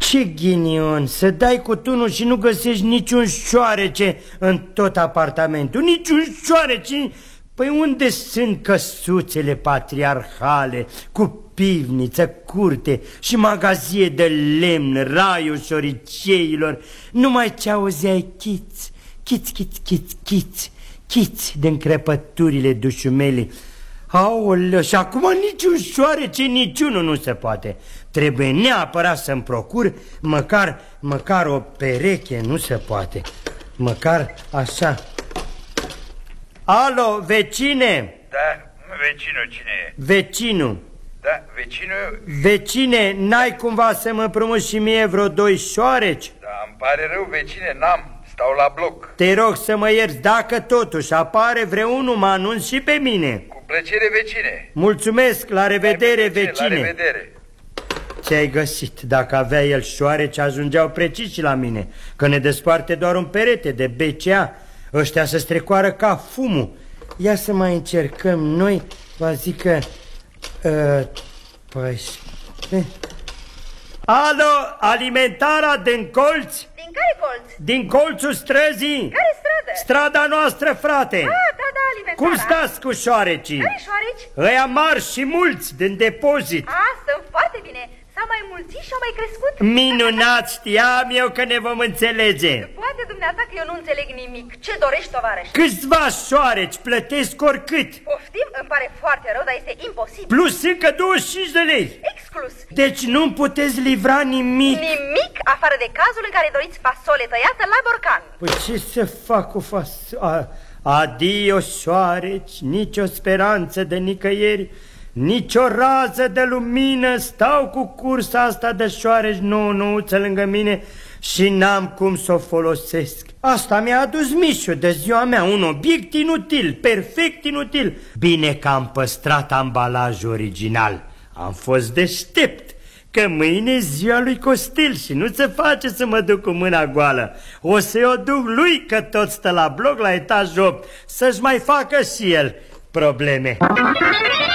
Ce ghinion, să dai cu tunul și nu găsești niciun șoarece în tot apartamentul, niciun șoarece. Păi unde sunt căsuțele patriarhale, cu pivniță, curte și magazie de lemn, raiul șoriceilor? Numai ce auzeai chiți, chiți, chiți, chiți, chiți, chiți din crepăturile dușumelii. Aoleu, și acum niciun șoarece, niciunul nu se poate. Trebuie neapărat să-mi procur măcar o pereche, nu se poate. Măcar așa. Alo, vecine? Da, vecinul cine e? Vecinul. Da, vecinul... Vecine, n-ai cumva să mă promuți și mie vreo 2 șoareci? Da, îmi pare rău, vecine, n-am, stau la bloc. Te rog să mă ierți, dacă totuși apare vreunul, mă anunț și pe mine. Cu plăcere, vecine. Mulțumesc, la revedere, vecine. La revedere. Ce-ai găsit? Dacă avea el șoareci, ajungeau precis și la mine, că ne desparte doar un perete de BCA. Ăștia să strecoară ca fumul. Ia să mai încercăm noi. Vă zic că... Alo, alimentarea din colț? Din care colț? Din colțul străzii. Care stradă? Strada noastră, frate. Da, alimentarea. Cum stați cu șoarecii? Care șoareci? Ăia mari și mulți din depozit. Sunt foarte bine. S-au mai mulțit și au mai crescut? Minunat, știam eu că ne vom înțelege. Poate dumneata că eu nu înțeleg nimic. Ce dorești, tovarăș? Câțiva șoareci, plătesc oricât. Poftim, îmi pare foarte rău, dar este imposibil. Plus încă 25 de lei. Exclus. Deci nu-mi puteți livra nimic? Nimic, afară de cazul în care doriți fasole tăiată la borcan. Păi ce să fac cu fasole? Adio șoareci, nicio speranță de nicăieri, nicio rază de lumină. Stau cu cursa asta de șoareci nouă-nouță lângă mine și n-am cum să o folosesc. Asta mi-a adus Mișu de ziua mea, un obiect inutil, perfect inutil. Bine că am păstrat ambalajul original. Am fost deștept, că mâine e ziua lui Costel și nu se face să mă duc cu mâna goală. O să-i o duc lui, că tot stă la bloc la etajul 8, să-și mai facă și el probleme.